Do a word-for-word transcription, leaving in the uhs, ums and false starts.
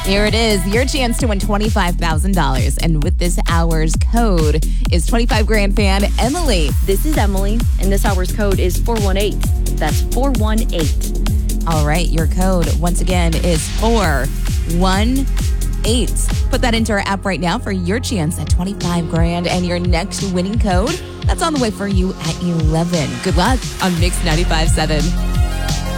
Here it is, your chance to win twenty-five thousand dollars. And with this hour's code is twenty-five grand fan Emily. This is Emily, and this hour's code is four one eight. That's four one eight. All right, your code, once again, is four one eight. Put that into our app right now for your chance at twenty-five grand and your next winning code. That's on the way for you at eleven. Good luck on Mix ninety-five point seven.